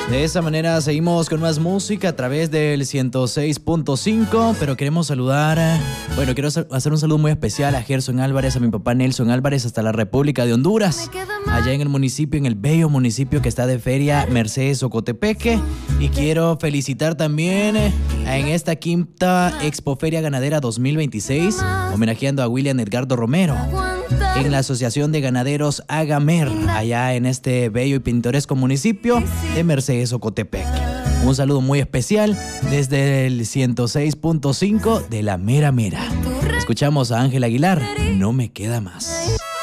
De esa manera seguimos con más música a través del 106.5, pero queremos saludar, quiero hacer un saludo muy especial a Gerson Álvarez, a mi papá Nelson Álvarez, hasta la República de Honduras, allá en el municipio, en el bello municipio que está de feria, Mercedes Ocotepeque. Y quiero felicitar también en esta quinta Expoferia Ganadera 2026, homenajeando a William Edgardo Romero, en la Asociación de Ganaderos Agamer, allá en este bello y pintoresco municipio de Mercedes Ocotepeque. Un saludo muy especial desde el 106.5 de la Mera Mera. Escuchamos a Ángel Aguilar, No me queda más.